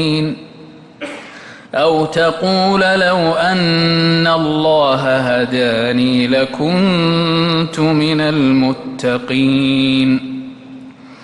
أو تقول لو أن الله هداني لكنت من المتقين